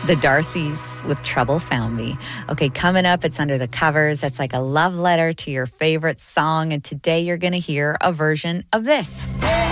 The Darcys with Trouble Found Me. Okay, coming up, it's Under the Covers. That's like a love letter to your favorite song. And today you're going to hear a version of this.